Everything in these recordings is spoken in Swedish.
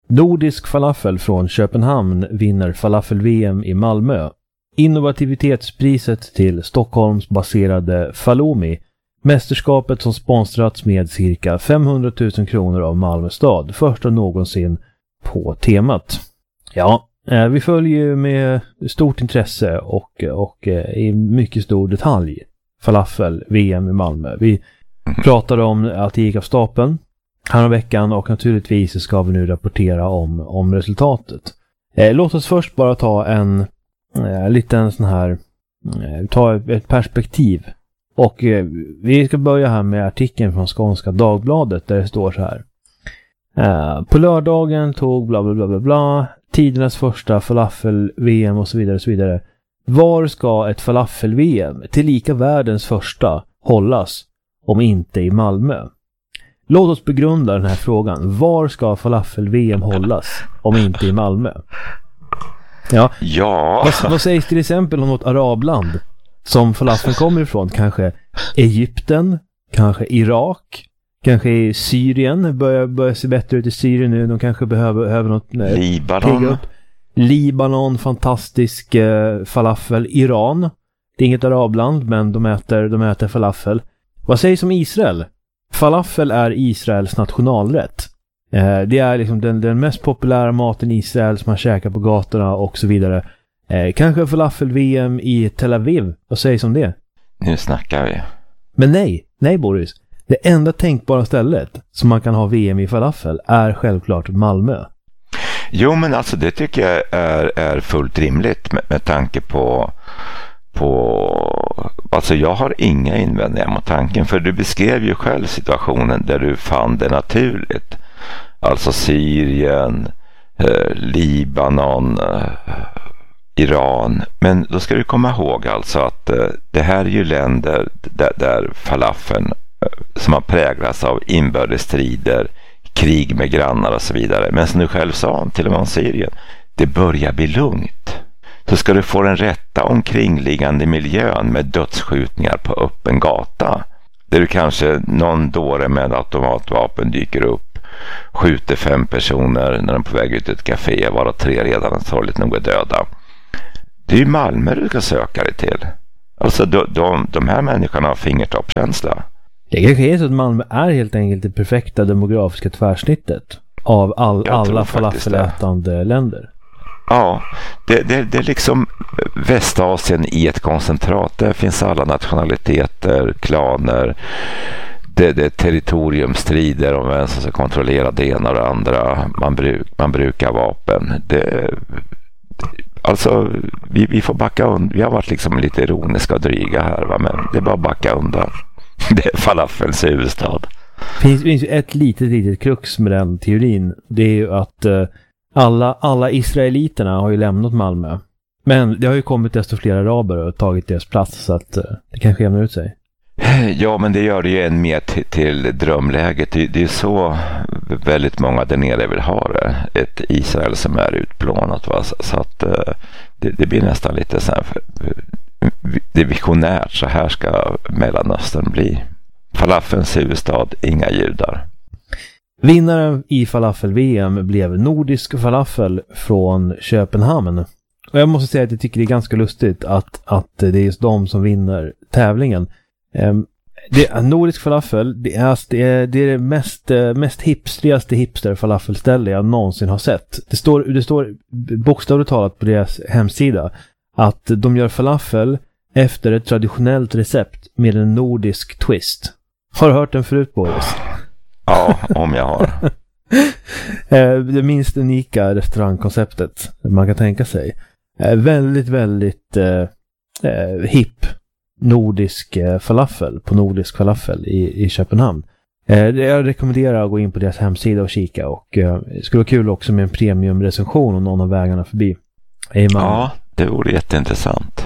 Nordisk falafel från Köpenhamn vinner falafel-VM i Malmö. Innovativitetspriset till Stockholms baserade Falomi. Mästerskapet som sponsrats med cirka 500 000 kronor av Malmö stad. Första någonsin på temat. Ja, vi följer ju med stort intresse och i mycket stor detalj falafel-VM i Malmö. Vi pratade om att det gick av stapeln här veckan och naturligtvis ska vi nu rapportera om resultatet. Låt oss först bara ta en liten sån här ta ett perspektiv. Och vi ska börja här med artikeln från Skånska Dagbladet där det står så här. På lördagen tog bla bla bla bla bla tidernas första falafel-VM och så vidare och så vidare. Var ska ett falafel-VM tillika världens första hållas om inte i Malmö? Låt oss begrunda den här frågan. Var ska falafel-VM hållas om inte i Malmö? Ja. Vad sägs till exempel om något arabland som falafeln kommer ifrån? Kanske Egypten, kanske Irak, kanske Syrien. Börjar se bättre ut i Syrien nu. De kanske behöver något. Libanon, fantastisk falafel. Iran, det är inget arabland men de äter falafel. Vad sägs om Israel? Falafel är Israels nationalrätt. Det är liksom den mest populära maten i Israel som man käkar på gatorna och så vidare. Kanske falafel-VM i Tel Aviv. Vad sägs om det? Nu snackar vi. Men nej Boris. Det enda tänkbara stället som man kan ha VM i falafel är självklart Malmö. Jo, men alltså det tycker jag är fullt rimligt med tanke på alltså jag har inga invändningar mot tanken, för du beskrev ju själv situationen där du fann det naturligt. Alltså Syrien, Libanon, Iran. Men då ska du komma ihåg alltså att det här är ju länder där falafeln som har präglats av inbördesstrider, krig med grannar och så vidare. Men som du själv sa, till och med om Syrien, det börjar bli lugnt. Så ska du få den rätta omkringliggande miljön med dödsskjutningar på öppen gata. Där du kanske någon dåre med automatvapen dyker upp, skjuter 5 personer när de är på väg ut i ett café, varav 3 redan sorgligt nog är döda. Det är ju Malmö du ska söka dig till. Alltså de här människorna har fingertoppskänsla. Det kanske är så att Malmö är helt enkelt det perfekta demografiska tvärsnittet av alla falafelätande länder. Ja, det är liksom Västasien i ett koncentrat. Där finns alla nationaliteter, klaner. Det är territoriumstrider om vem som ska kontrollera det ena och det andra. Man brukar vapen. Alltså, vi får backa undan. Vi har varit liksom lite ironiska och dryga här, va? Men det är bara att backa undan. Det är falafels huvudstad. Det finns ju ett litet krux med den teorin. Det är ju att alla israeliterna har ju lämnat Malmö. Men det har ju kommit desto fler araber och tagit deras plats, så att det kanske jämnar ut sig. Ja, men det gör det ju än mer till drömläget. Det är så väldigt många där nere vill ha det. Ett Israel som är utplånat, va? Så att det blir nästan lite så här, det är visionärt. Så här ska Mellanöstern bli. Falafelns huvudstad, inga judar. Vinnaren i falafel-VM blev Nordisk falafel från Köpenhamn. Och jag måste säga att jag tycker det är ganska lustigt att det är just de som vinner tävlingen. Nordisk falafel, det är det mest hipstrigaste hipster-falafelställe jag någonsin har sett. Det står bokstavligt talat på deras hemsida att de gör falafel efter ett traditionellt recept med en nordisk twist. Har du hört den förut, Boris? Ja, om jag har. Det minst unika restaurangkonceptet man kan tänka sig. Väldigt hipp nordisk falafel på Nordisk falafel i Köpenhamn. Jag rekommenderar att gå in på deras hemsida och kika, och det skulle vara kul också med en premiumrecension om någon av vägarna förbi. Ja, det vore jätteintressant.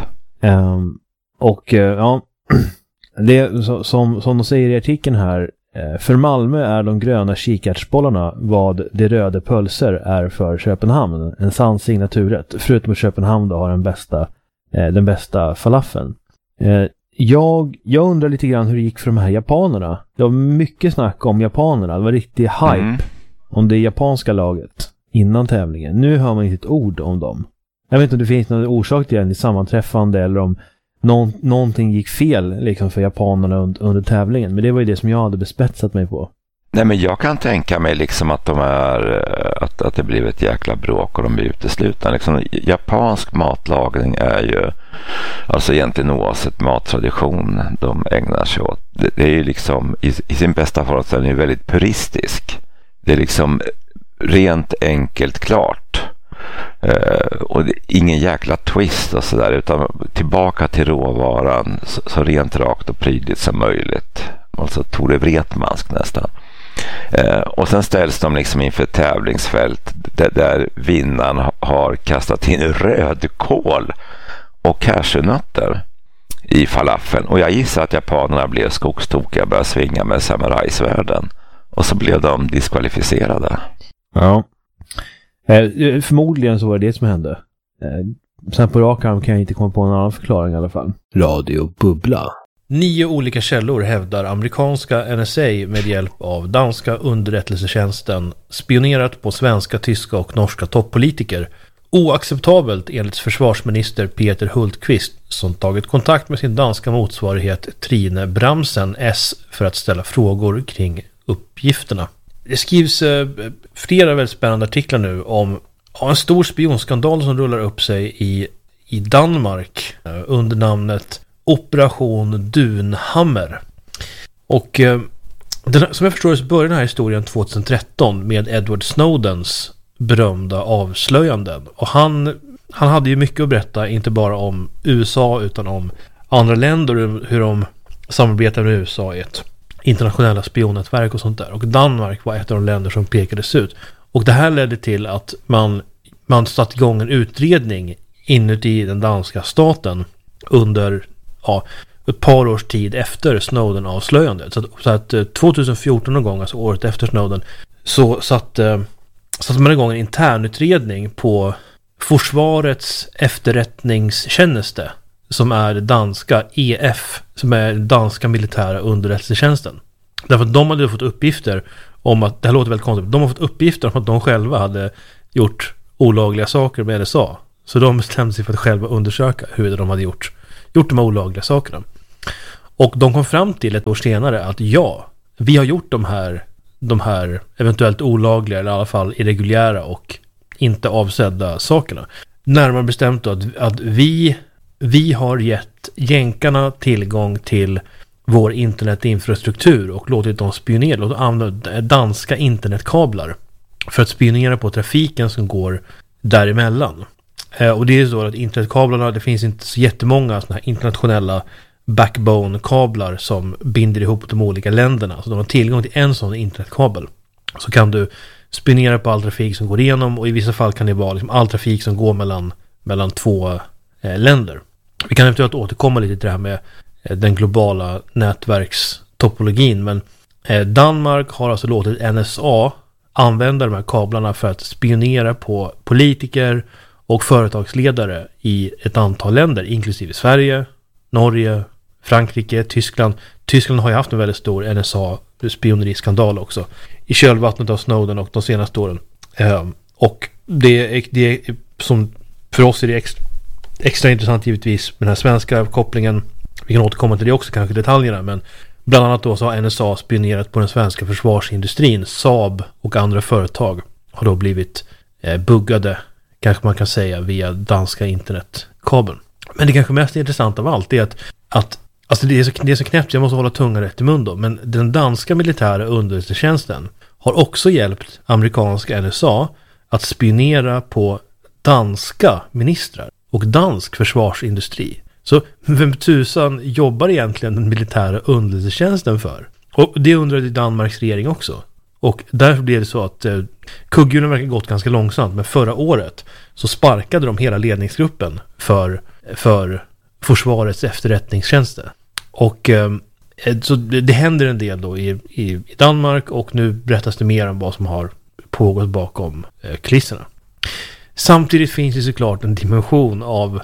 Det som de säger i artikeln här, för Malmö är de gröna kikärtsbollarna vad de röda pölser är för Köpenhamn. En sann signaturrätt, förutom att Köpenhamn då har den bästa falafeln. Jag undrar lite grann hur det gick för de här japanerna. Det var mycket snack om japanerna. Det var riktig hype om det japanska laget innan tävlingen. Nu hör man inte ett ord om dem. Jag vet inte om det finns någon orsak till det sammanträffande eller om någonting gick fel liksom för japanerna under tävlingen. Men det var ju det som jag hade bespetsat mig på. Nej, men jag kan tänka mig liksom att att det blev ett jäkla bråk och de blir uteslutna. Liksom, japansk matlagning är ju alltså egentligen oavsett mattradition de ägnar sig åt. Det är ju liksom i sin bästa form så är den ju väldigt puristisk. Det är liksom rent enkelt klart. Och ingen jäkla twist och sådär, utan tillbaka till råvaran så rent rakt och prydligt som möjligt. Alltså Tore Wretmansk nästan. Och sen ställs de liksom inför tävlingsfält där vinnaren har kastat in rödkål och cashewnötter i falafeln. Och jag gissar att japanerna blev skogstokiga och började svinga med samurajsvärden. Och så blev de diskvalificerade. Ja. Förmodligen så var det som hände. Sen på rak arm kan jag inte komma på någon annan förklaring i alla fall. Radio Bubbla. 9 olika källor hävdar amerikanska NSA med hjälp av danska underrättelsetjänsten spionerat på svenska, tyska och norska toppolitiker. Oacceptabelt enligt försvarsminister Peter Hultqvist som tagit kontakt med sin danska motsvarighet Trine Bramsen S för att ställa frågor kring uppgifterna. Det skrivs flera väldigt spännande artiklar nu om en stor spionskandal som rullar upp sig i Danmark under namnet Operation Dunhammer. Och som jag förstår så började den här historien 2013 med Edward Snowdens berömda avslöjanden. Och han hade ju mycket att berätta, inte bara om USA utan om andra länder och hur de samarbetar med USA i ett internationella spionnätverk och sånt där. Och Danmark var ett av de länder som pekades ut. Och det här ledde till att man satte igång en utredning inuti den danska staten under ett par års tid efter Snowden-avslöjandet. Så att 2014 någon gång, alltså året efter Snowden, så satte man igång en internutredning på Försvarets efterrättningstjänste som är det danska EF, som är danska militära underrättelsetjänsten. Därför att de hade fått uppgifter om att, det här låter väldigt konstigt, de har fått uppgifter om att de själva hade gjort olagliga saker med NSA. Så de bestämde sig för att själva undersöka hur de hade gjort de här olagliga sakerna. Och de kom fram till ett år senare att vi har gjort de här eventuellt olagliga eller i alla fall irreguljära och inte avsedda sakerna. Närmare bestämt då att vi har gett jänkarna tillgång till vår internetinfrastruktur och låtit dem spionera, låtit använda danska internetkablar för att spionera på trafiken som går däremellan. Och det är så att internetkablarna, det finns inte så jättemånga såna här internationella backbone-kablar som binder ihop de olika länderna. Så de har tillgång till en sån internetkabel. Så kan du spionera på all trafik som går igenom, och i vissa fall kan det vara liksom all trafik som går mellan två länder. Vi kan eventuellt återkomma lite till det här med den globala nätverkstopologin, men Danmark har alltså låtit NSA använda de här kablarna för att spionera på politiker och företagsledare i ett antal länder, inklusive Sverige, Norge, Frankrike, Tyskland. Tyskland har ju haft en väldigt stor NSA-spioneriskandal också i kölvattnet av Snowden och de senaste åren. Och det är som för oss är det extra intressant givetvis med den här svenska kopplingen. Vi kan återkomma till det också, kanske detaljerna, men bland annat då så har NSA spionerat på den svenska försvarsindustrin. Saab och andra företag har då blivit buggade, kanske man kan säga, via danska internetkabeln. Men det kanske mest intressanta av allt är att alltså det är så knäppt, jag måste hålla tungan rätt i mun då, men den danska militära underrättelsetjänsten har också hjälpt amerikanska NSA att spionera på danska ministrar och dansk försvarsindustri. Så vem tusan jobbar egentligen den militära underrättelsetjänsten för? Och det undrade Danmarks regering också. Och därför blev det så att kugghjulen verkar gått ganska långsamt, men förra året så sparkade de hela ledningsgruppen för försvarets efterrättningstjänster. Och så det händer en del då i Danmark, och nu berättas det mer om vad som har pågått bakom kulisserna. Samtidigt finns det såklart en dimension av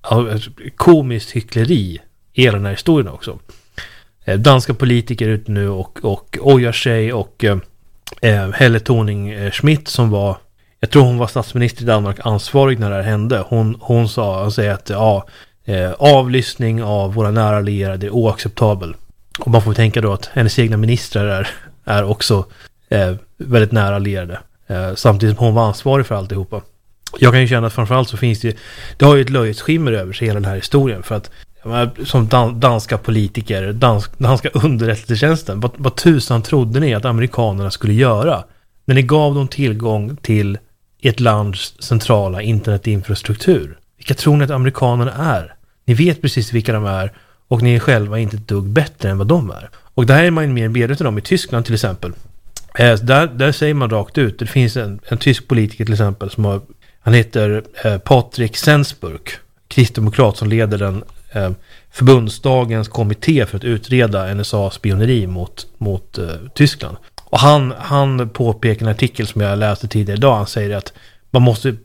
komiskt hyckleri i hela den här historien också. Danska politiker ute nu och ojar sig, och Helle Thorning-Schmidt som var jag tror hon var statsminister i Danmark ansvarig när det här hände. Hon säger att avlyssning av våra nära allierade är oacceptabel. Och man får tänka då att hennes egna ministrar är också väldigt nära allierade. Samtidigt som hon var ansvarig för alltihopa. Jag kan ju känna att framförallt så finns det har ju ett löjetsskimmer över sig hela den här historien. För att som danska politiker, danska underrättelsetjänsten, vad tusan trodde ni att amerikanerna skulle göra när ni gav dem tillgång till ett lands centrala internetinfrastruktur? Vilka tror ni att amerikanerna är? Ni vet precis vilka de är och ni är själva inte ett dugg bättre än vad de är. Och det här är man mer medveten om i Tyskland till exempel. Där säger man rakt ut, det finns en tysk politiker till exempel han heter Patrik Sensburg, kristdemokrat som leder den förbundsdagens kommitté för att utreda NSA-spioneri mot Tyskland. Och han påpekar en artikel som jag läste tidigare idag. Han säger att man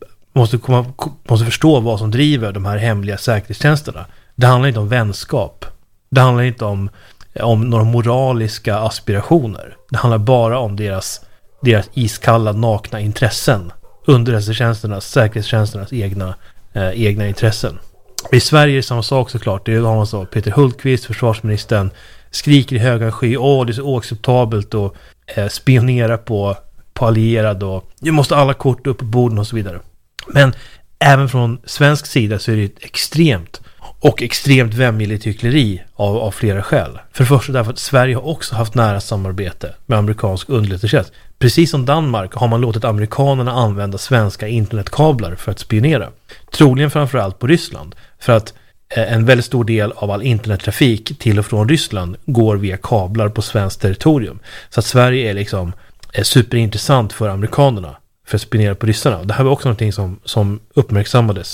måste förstå vad som driver de här hemliga säkerhetstjänsterna. Det handlar inte om vänskap. Det handlar inte om några moraliska aspirationer. Det handlar bara om deras iskalla, nakna intressen. Underrättelsetjänsternas, säkerhetstjänsternas egna intressen. I Sverige är det samma sak såklart. Det är vad man sa. Peter Hultqvist, försvarsministern, skriker i höga sky. Det är så oacceptabelt att spionera på allierade och nu måste alla kort upp på borden och så vidare. Men även från svensk sida så är det ett extremt vämjeligt hyckleri av flera skäl. För det första därför att Sverige har också haft nära samarbete med amerikansk underrättelsetjänst. Precis som Danmark har man låtit amerikanerna använda svenska internetkablar för att spionera. Troligen framförallt på Ryssland. För att en väldigt stor del av all internettrafik till och från Ryssland går via kablar på svenskt territorium. Så att Sverige är superintressant för amerikanerna för att spionera på ryssarna. Det här var också någonting som uppmärksammades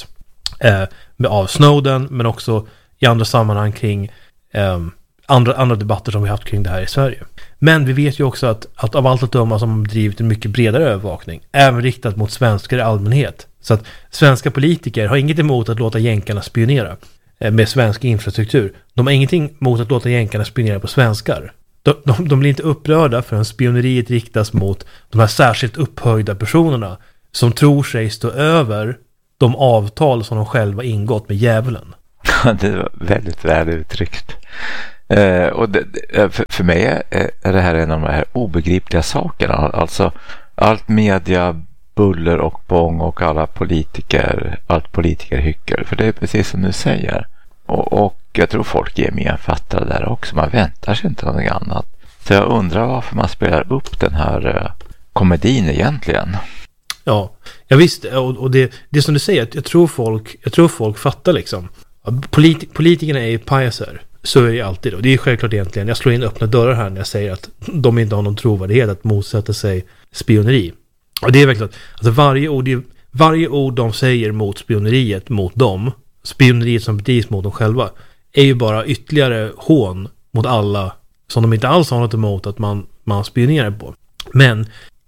av Snowden, men också i andra sammanhang kring andra debatter som vi haft kring det här i Sverige. Men vi vet ju också att av allt att döma som har drivit en mycket bredare övervakning, även riktat mot svenskar i allmänhet. Så att svenska politiker har inget emot att låta jänkarna spionera med svensk infrastruktur. De har ingenting emot att låta jänkarna spionera på svenskar. De blir inte upprörda förrän spioneriet riktas mot de här särskilt upphöjda personerna som tror sig stå över de avtal som de själva ingått med djävulen. Det var väldigt väl uttryckt. Och för mig är det här en av de här obegripliga sakerna. Alltså allt media, buller och bång och allt politiker hycker. För det är precis som du säger. Och jag tror folk är mer fattade där också. Man väntar sig inte något annat. Så jag undrar varför man spelar upp den här komedin egentligen. Ja, visst. Och det som du säger, jag tror folk fattar liksom. Politikerna är ju pajaser. Så är det alltid då. Det är självklart egentligen. Jag slår in öppna dörrar här när jag säger att de inte har någon trovärdighet att motsätta sig spioneri. Och det är verkligen alltså varje ord de säger mot spioneriet mot dem, spioneriet som bedrivs mot dem själva, är ju bara ytterligare hån mot alla som de inte alls har något emot att man spionerar på. Men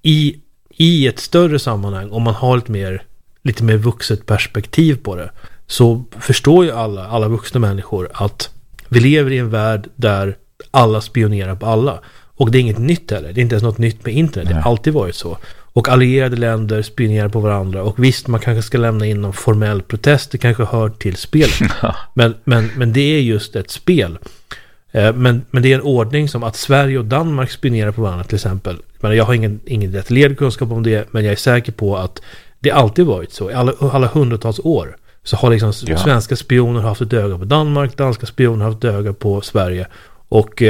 i ett större sammanhang, om man har lite mer vuxet perspektiv på det, så förstår ju alla vuxna människor att vi lever i en värld där alla spionerar på alla. Och det är inget nytt heller. Det är inte ens något nytt med internet. Det har alltid varit så. Och allierade länder spionerar på varandra. Och visst, man kanske ska lämna in någon formell protest. Det kanske hör till spelet. Men det är just ett spel. Men det är en ordning som att Sverige och Danmark spionerar på varandra till exempel. Men jag har ingen detaljerad kunskap om det. Men jag är säker på att det alltid varit så. I alla hundratals år. Så har svenska spioner haft ett öga på Danmark, danska spioner har haft ett öga på Sverige. Och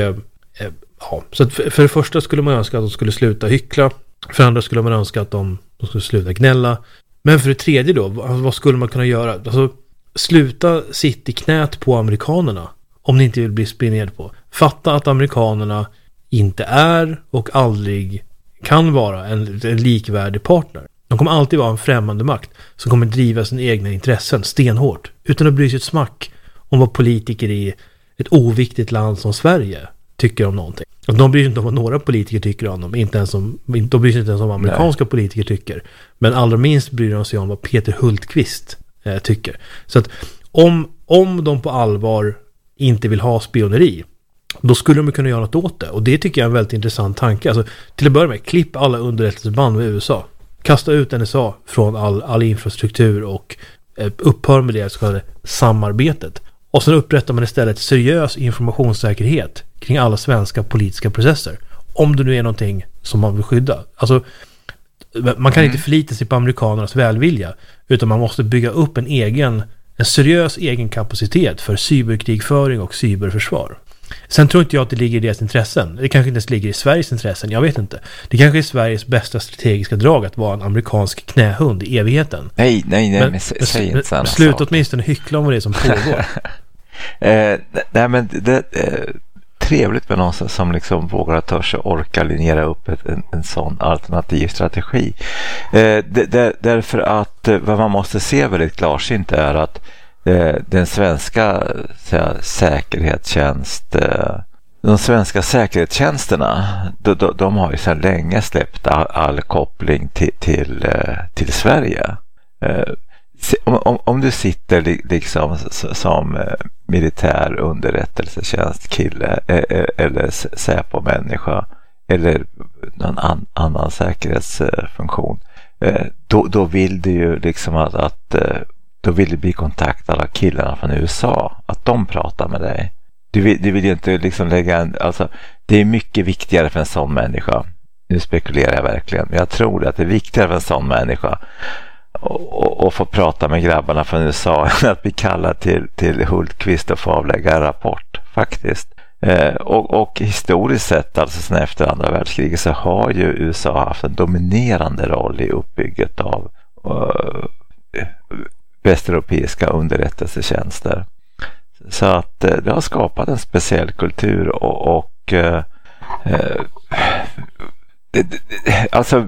så att för det första skulle man önska att de skulle sluta hyckla. För det andra skulle man önska att de skulle sluta gnälla. Men för det tredje då, vad skulle man kunna göra? Alltså, sluta sitta i knät på amerikanerna om ni inte vill bli spionerade på. Fatta att amerikanerna inte är och aldrig kan vara en likvärdig partner. De kommer alltid vara en främmande makt som kommer driva sina egna intressen stenhårt utan att bry sig ett smack om vad politiker i ett oviktigt land som Sverige tycker om någonting. Och de bryr sig inte om vad några politiker tycker om dem, de bryr sig inte ens om vad amerikanska politiker tycker. Men allra minst bryr de sig om vad Peter Hultqvist tycker. Så att om de på allvar inte vill ha spioneri, då skulle de kunna göra något åt det. Och det tycker jag är en väldigt intressant tanke. Alltså, till att börja med, klipp alla underrättelseband med USA. Kasta ut NSA från all infrastruktur och upphör med det så kallade samarbetet. Och sen upprättar man istället seriös informationssäkerhet kring alla svenska politiska processer. Om det nu är någonting som man vill skydda. Alltså, man kan inte förlita sig på amerikanernas välvilja, utan man måste bygga upp en seriös egen kapacitet för cyberkrigföring och cyberförsvar. Sen tror inte jag att det ligger i deras intressen. Det kanske inte ens ligger i Sveriges intressen, jag vet inte. Det kanske är Sveriges bästa strategiska drag att vara en amerikansk knähund i evigheten. Nej, men säg inte sådana Sluta saker. Åtminstone hyckla om vad det är som pågår. Nej, men det är trevligt med någon som liksom vågar törs och orkar linjera upp en sån alternativ strategi. Därför att vad man måste se väldigt klarsynt är att den svenska de svenska säkerhetstjänsterna de har ju sedan länge släppt all koppling till Sverige. Om du sitter liksom som militär underrättelsetjänstkille eller Säpo-människa eller någon annan säkerhetsfunktion, då vill du ju liksom då vill du bli kontaktad av killarna från USA, att de pratar med dig. Du vill ju inte liksom lägga det är mycket viktigare för en sån människa. Nu spekulerar jag verkligen, men jag tror att det är viktigare för en sån människa och få prata med grabbarna från USA än att bli kallad till Hultqvist och få avlägga en rapport, faktiskt. Och historiskt sett, alltså sen efter andra världskriget, så har ju USA haft en dominerande roll i uppbygget av västeuropeiska underrättelsetjänster. Så att det har skapat en speciell kultur och alltså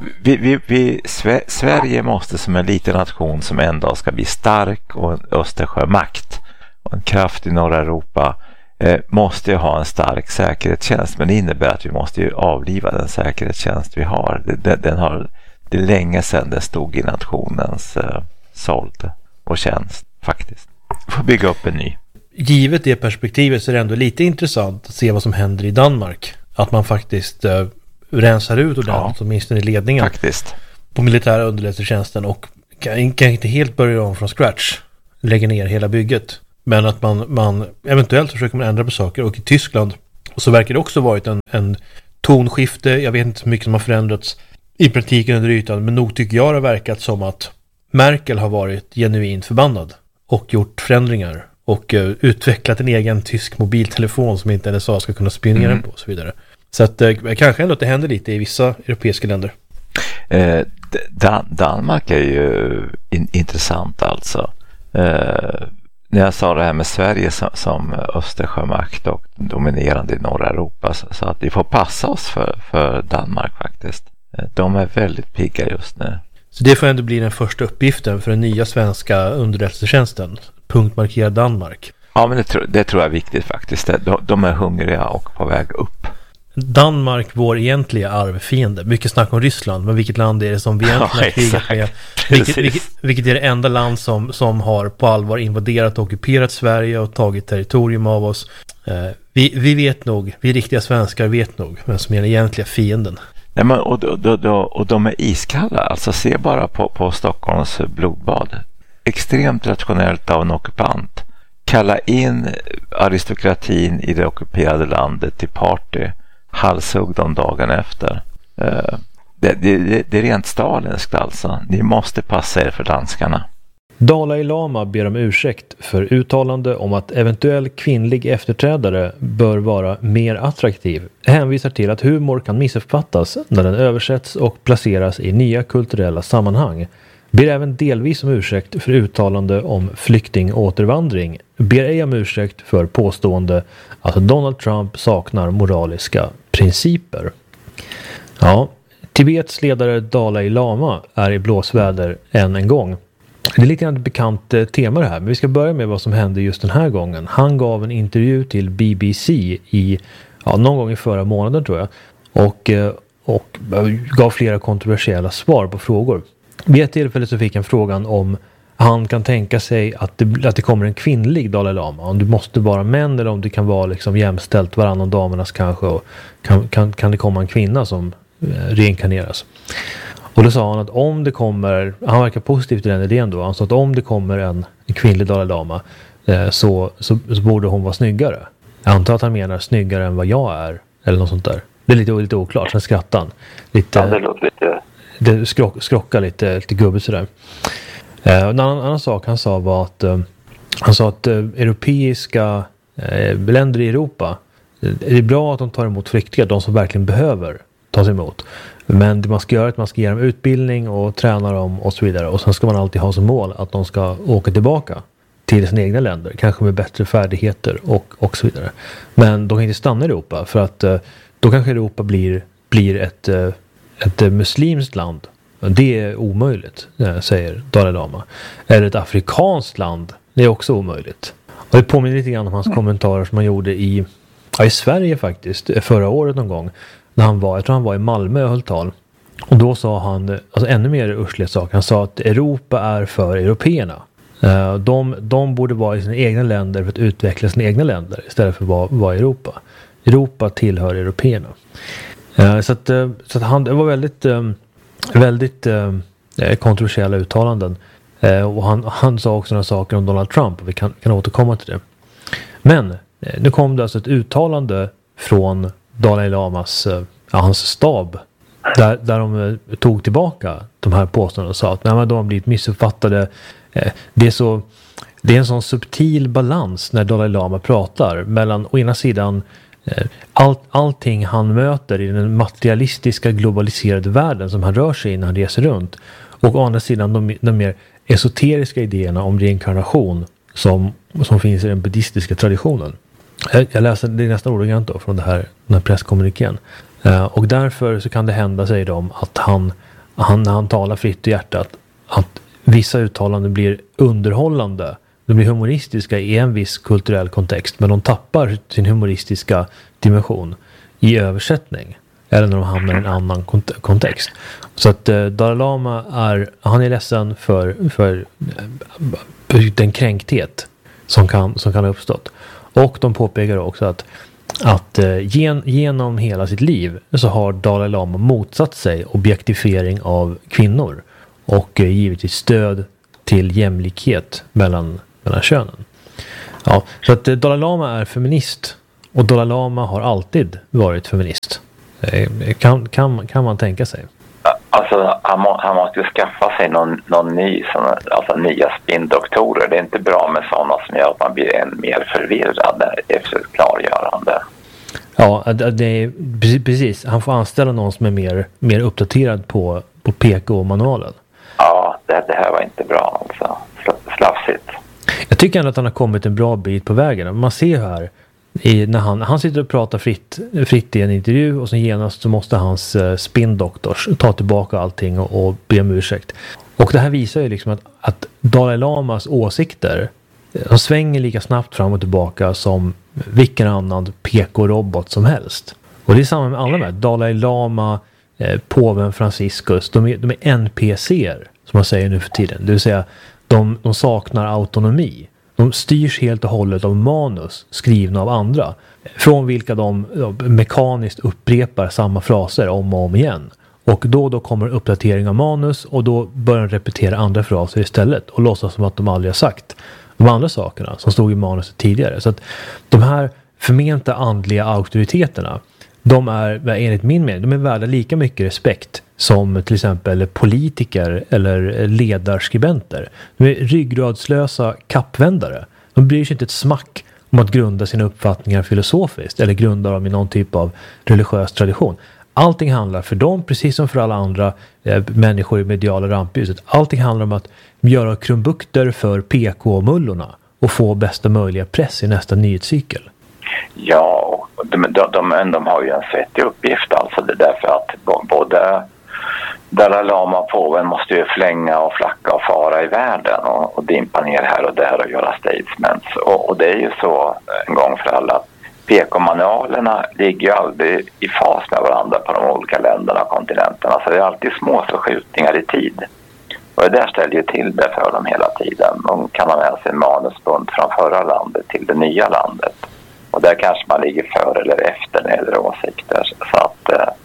Sverige måste som en liten nation som en dag ska bli stark och en Östersjömakt och en kraft i norra Europa måste ju ha en stark säkerhetstjänst, men det innebär att vi måste ju avliva den säkerhetstjänst vi har. Det är länge sedan den stod i nationens såld och tjänst, faktiskt. Vi får bygga upp en ny. Givet det perspektivet så är det ändå lite intressant att se vad som händer i Danmark. Att man faktiskt rensar ut ordentligt, åtminstone i ledningen faktiskt på militära underrättelsetjänsten, och kan inte helt börja om från scratch, lägga ner hela bygget, men att man eventuellt försöker man ändra på saker. Och i Tyskland så verkar det också varit en tonskifte. Jag vet inte hur mycket som har förändrats i praktiken under ytan, men nog tycker jag det har verkat som att Merkel har varit genuint förbannad och gjort förändringar och utvecklat en egen tysk mobiltelefon som inte NSA ska kunna spionera på och så vidare. Så att kanske ändå att det händer lite i vissa europeiska länder. Danmark är ju intressant alltså. När jag sa det här med Sverige som Östersjömakt och dominerande i norra Europa, så att vi får passa oss för Danmark faktiskt. De är väldigt pigga just nu. Så det får ändå bli den första uppgiften för den nya svenska underrättelsetjänsten. Punktmarkera Danmark. Ja, men det tror jag är viktigt faktiskt. De är hungriga och på väg upp. Danmark, vår egentliga arvfiende. Mycket snack om Ryssland, men vilket land är det som vi egentligen har krigat med? Vilket är det enda land som har på allvar invaderat och ockuperat Sverige och tagit territorium av oss? Vi vet nog, vi riktiga svenskar vet nog vem som är den egentliga fienden. Nej, men, och de är iskalla. Alltså se bara på Stockholms blodbad. Extremt rationellt av en ockupant. Kalla in aristokratin i det ockuperade landet till party. Halshugg de dagen efter. Det är rent stalinskt alltså. Ni måste passa er för danskarna. Dalai Lama ber om ursäkt för uttalande om att eventuell kvinnlig efterträdare bör vara mer attraktiv. Hänvisar till att humor kan missuppfattas när den översätts och placeras i nya kulturella sammanhang. Ber även delvis om ursäkt för uttalande om flyktingåtervandring. Ber ej om ursäkt för påstående att Donald Trump saknar moraliska principer. Ja, Tibets ledare Dalai Lama är i blåsväder än en gång. Det är lite grann ett bekant tema det här, men vi ska börja med vad som hände just den här gången. Han gav en intervju till BBC någon gång i förra månaden tror jag, och gav flera kontroversiella svar på frågor. Vid ett tillfälle så fick han frågan om han kan tänka sig att det kommer en kvinnlig Dalai Lama, om du måste vara män eller om det kan vara liksom jämställt varannan damernas kanske, och kan det komma en kvinna som reinkarneras. Och då sa han att om det kommer, han verkar positiv till den idén då, han sa att om det kommer en kvinnlig Dalai Lama så borde hon vara snyggare. Jag antar att han menar snyggare än vad jag är, eller något sånt där. Det är lite oklart, sen skrattar han. Ja, det låter lite... Det skrockar lite gubbigt sådär. En annan sak han sa var att han sa att europeiska länder i Europa, det är bra att de tar emot flyktingar, de som verkligen behöver tas emot. Men det man ska göra är att man ska ge dem utbildning och träna dem och så vidare. Och sen ska man alltid ha som mål att de ska åka tillbaka till sina egna länder. Kanske med bättre färdigheter och så vidare. Men de kan inte stanna i Europa, för att då kanske Europa blir ett muslimskt land. Det är omöjligt, säger Dalai Lama. Eller ett afrikanskt land, det är också omöjligt. Och det påminner lite grann om hans kommentarer som han gjorde i Sverige faktiskt, förra året någon gång. När jag tror han var i Malmö och höll tal. Och då sa han, alltså ännu mer ursliga saker. Han sa att Europa är för européerna. De borde vara i sina egna länder för att utveckla sina egna länder istället för att vara i Europa. Europa tillhör européerna. Så att han, det var väldigt kontroversiella uttalanden. Och han sa också några saker om Donald Trump, och vi kan återkomma till det. Men nu kom det alltså ett uttalande från Dalai Lamas, hans stab, där de tog tillbaka de här påståendena och sa att nej, men de har blivit missuppfattade. Det är en sån subtil balans när Dalai Lama pratar mellan å ena sidan allting han möter i den materialistiska globaliserade världen som han rör sig i när han reser runt, och å andra sidan de mer esoteriska idéerna om reinkarnation som finns i den buddhistiska traditionen. Jag läser det nästan ordagrant då från den här presskommunikén. Och därför så kan det hända, säger de, att han när han talar fritt i hjärtat, att vissa uttalanden blir underhållande. De blir humoristiska i en viss kulturell kontext, men de tappar sin humoristiska dimension i översättning. Eller när de hamnar i en annan kontext. Så att Dalai Lama är ledsen för den kränkthet som kan ha uppstått. Och de påpekar också att genom hela sitt liv så har Dalai Lama motsatt sig objektifiering av kvinnor och givetvis stöd till jämlikhet mellan könen. Ja, så att Dalai Lama är feminist, och Dalai Lama har alltid varit feminist. Kan man tänka sig? Alltså han måste ju skaffa sig någon ny, alltså nya spindoktorer. Det är inte bra med sådana som gör att man blir än mer förvirrad efter ett klargörande. Ja, det är precis. Han får anställa någon som är mer uppdaterad på PK-manualen. Ja, det här var inte bra alltså. Slafsigt. Jag tycker ändå att han har kommit en bra bit på vägen. Man ser här när han sitter och pratar fritt i en intervju, och sen genast så måste hans spindoktors ta tillbaka allting och be om ursäkt. Och det här visar ju liksom att Dalai Lamas åsikter, de svänger lika snabbt fram och tillbaka som vilken annan PK-robot som helst. Och det är samma med alla med. Dalai Lama, påven Franciscus, de är NPC:er som man säger nu för tiden. Det vill säga de saknar autonomi. De styrs helt och hållet av manus skrivna av andra, från vilka de mekaniskt upprepar samma fraser om och om igen. Och då kommer uppdatering av manus, och då börjar de repetera andra fraser istället och låtsas som att de aldrig har sagt de andra sakerna som stod i manuset tidigare. Så att de här förmenta andliga auktoriteterna, de är enligt min mening, de är värda lika mycket respekt som till exempel politiker eller ledarskribenter. De är ryggradslösa kappvändare. De bryr sig inte ett smack om att grunda sina uppfattningar filosofiskt eller grunda dem i någon typ av religiös tradition. Allting handlar för dem, precis som för alla andra människor i mediala rampljuset, allting handlar om att göra krumbukter för PK-mullorna och få bästa möjliga press i nästa nyhetscykel. Ja, de har ju en svettig uppgift alltså. Det är därför att både Dalai Lama och påven måste ju flänga och flacka och fara i världen och dimpa ner här och där och göra statements. Och det är ju så en gång för alla. PK-manualerna ligger ju aldrig i fas med varandra på de olika länderna och kontinenterna. Så det är alltid små förskjutningar i tid. Och det där ställer ju till det för dem hela tiden. De kan ha med sig en manusbund från förra landet till det nya landet. Och där kanske man ligger före eller efter när det gäller åsikter. Så att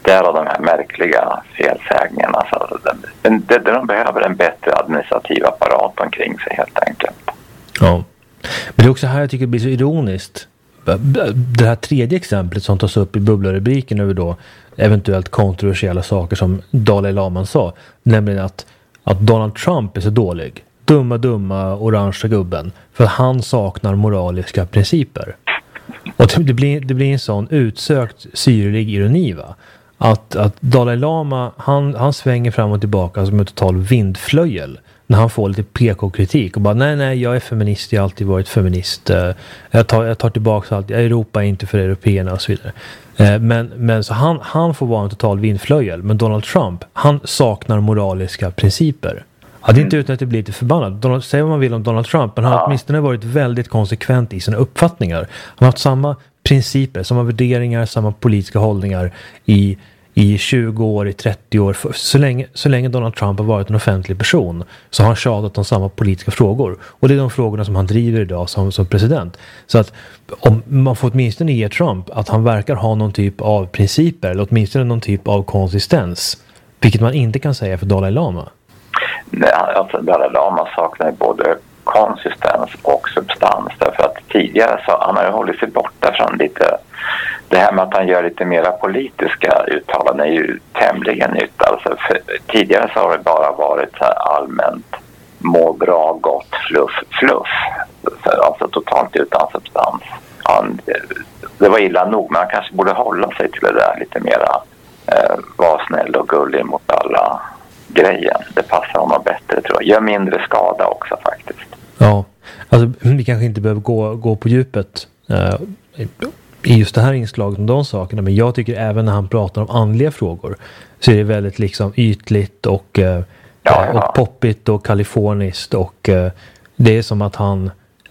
Därav de här märkliga felsägningarna. Så de behöver en bättre administrativ apparat omkring sig helt enkelt. Ja, men det är också här jag tycker det blir så ironiskt. Det här tredje exemplet som tas upp i bubblarubriken över då eventuellt kontroversiella saker som Dalai Lama sa, nämligen att Donald Trump är så dålig. Dumma, orangea gubben. För att han saknar moraliska principer. Och det blir en sån utsökt syrlig ironi, va? Att Dalai Lama, han svänger fram och tillbaka som en total vindflöjel när han får lite PK-kritik och bara nej, jag är feminist, jag har alltid varit feminist. Jag tar tillbaka allt. Europa är inte för européerna och så vidare. Men så han får vara en total vindflöjel. Men Donald Trump, han saknar moraliska principer. Ja, det är inte utan att det blir lite förbannad. Säg vad man vill om Donald Trump, men han har åtminstone varit väldigt konsekvent i sina uppfattningar. Han har haft samma principer, samma värderingar, samma politiska hållningar i 20 år, i 30 år. Så länge Donald Trump har varit en offentlig person så har han tjatat om samma politiska frågor. Och det är de frågorna som han driver idag som president. Så att om man får åtminstone ge Trump att han verkar ha någon typ av principer eller åtminstone någon typ av konsistens. Vilket man inte kan säga för Dalai Lama. Nej, alltså Dalai Lama saknar både konsistens och substans. Därför att tidigare så han har ju hållit sig borta från lite. Det här med att han gör lite mera politiska uttalanden är ju tämligen nytt. Alltså tidigare så har det bara varit så här allmänt må bra, gott, fluff. Alltså totalt utan substans. Det var illa nog, men han kanske borde hålla sig till det där lite mera vara snäll och gullig mot alla grejen. Det passar honom bättre, tror jag. Gör mindre skada också faktiskt. Ja, alltså vi kanske inte behöver gå på djupet i just det här inslaget om de sakerna, men jag tycker även när han pratar om andliga frågor så är det väldigt liksom ytligt och poppigt och kaliforniskt och det är som att han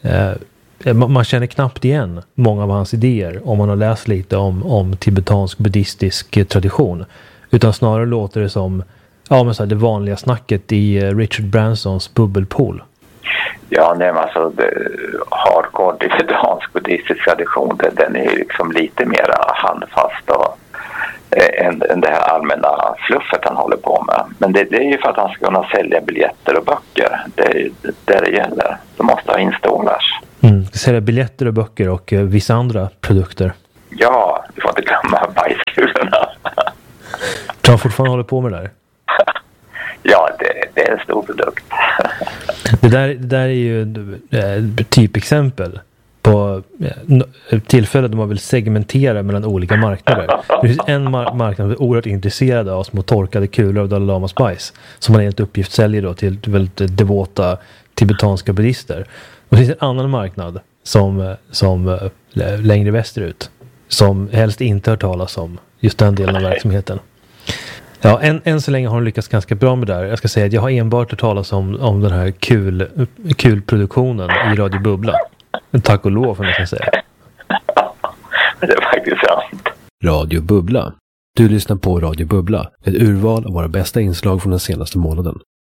man känner knappt igen många av hans idéer om man har läst lite om tibetansk buddhistisk tradition, utan snarare låter det som men så här, det vanliga snacket i Richard Bransons bubbelpool. Ja, nej, men alltså hardcore tibetansk buddhistisk tradition, den är liksom lite mer handfast än det här allmänna fluffet han håller på med. Men det är ju för att han ska kunna sälja biljetter och böcker. Det är det gäller. De måste ha installers. Sälja biljetter och böcker och vissa andra produkter. Ja, du får inte glömma bajskulorna. Tror han fortfarande håller på med det där? Ja, det är en stor produkt. Det där är ju ett typexempel på tillfällen då man vill segmentera mellan olika marknader. Det finns en marknad som är oerhört intresserad av små torkade kulor av Dalai Lamas bajs som man helt uppgift säljer då till väldigt devota tibetanska buddhister. Och det finns en annan marknad som längre västerut som helst inte hör talas om just den delen av verksamheten. Ja, än så länge har de lyckats ganska bra med det där. Jag ska säga att jag har enbart hört talas om den här kulproduktionen i Radio Bubbla. Tack och lov, får man kan säga. Det är faktiskt sant. Radio Bubbla. Du lyssnar på Radio Bubbla. Ett urval av våra bästa inslag från den senaste månaden.